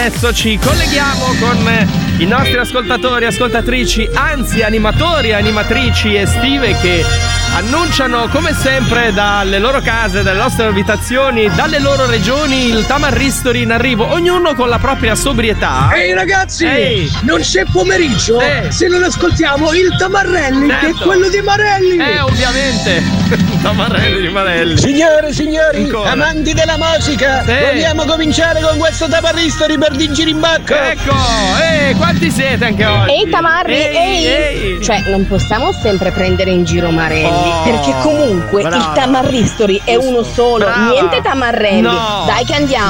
adesso ci colleghiamo con i nostri ascoltatori, ascoltatrici, anzi animatori e animatrici estive che annunciano come sempre dalle loro case, dalle nostre abitazioni, dalle loro regioni il Tamarristori in arrivo, ognuno con la propria sobrietà. Ehi ragazzi, non c'è pomeriggio se non ascoltiamo il Tamarrelli, che è quello di Marelli. Ovviamente, Tamarrelli di Marelli. Signore e signori, amanti della musica, vogliamo cominciare con questo Tamarristori per di giri in bacco. Ecco, quanti siete anche oggi? Ehi Tamarri, ehi. Cioè, non possiamo sempre prendere in giro Marelli, perché comunque il Tamarristori è uno solo, niente Tamarrelli. No. Dai che andiamo.